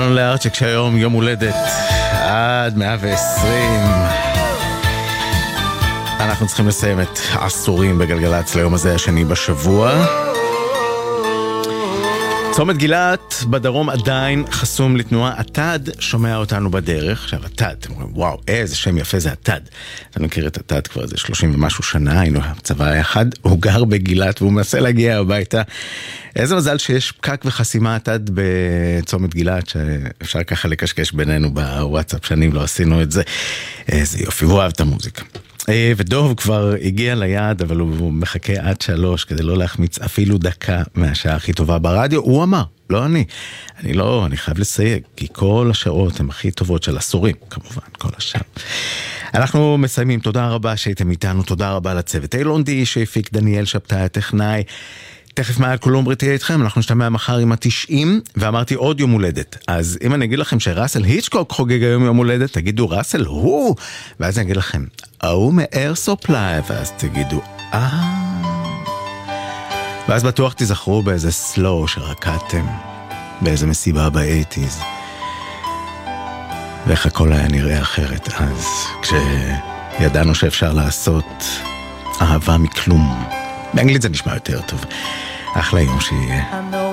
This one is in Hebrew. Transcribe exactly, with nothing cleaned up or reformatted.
אלון לארצ'ק שהיום יום הולדת עד מאה ועשרים. אנחנו צריכים לסיים את עשורים בגלגלצ ליום הזה השני בשבוע. צומת גילת בדרום עדיין חסום לתנועה. התד שומע אותנו בדרך. עכשיו התד, אתם אומרים וואו איזה שם יפה זה התד. אתה מכיר את התד כבר איזה שלושים ומשהו שנה, היינו הצבא האחד, הוא גר בגילת והוא מנסה להגיע הביתה. איזה מזל שיש פקק וחסימה התד בצומת גילת, שאפשר ככה לקשקש בינינו בוואטסאפ, שנים לא עשינו את זה. איזה יופי, הוא אוהב את המוזיקה. ודוב כבר הגיע ליעד, אבל הוא מחכה עד שלוש כדי לא להחמיץ אפילו דקה מהשעה הכי טובה ברדיו. הוא אמר, לא אני. אני לא, אני חייב לסייג, כי כל השעות הן הכי טובות של עשורים, כמובן, כל השעה. אנחנו מסיימים, תודה רבה שהייתם איתנו, תודה רבה לצוות אילון די שהפיק, דניאל שבתאי הטכנאי. תכף מעל קולומברי תהיה איתכם, אנחנו נשתמע מחר עם התשעים, ואמרתי עוד יום הולדת. אז אם אני אגיד לכם שראסל היצ'קוק חוגג היום יום הולדת, תגידו ראסל הוא, ואז אני אגיד לכם, הוא מאר סופליי, ואז תגידו, אה... ואז בטוח תזכרו באיזה סלו שרקעתם, באיזה מסיבה באייטיז, ואיך הכל היה נראה אחרת אז, כשידענו שאפשר לעשות אהבה מכלום. באנגלית זה נשמע יותר טוב. אחלה יום שיהיה.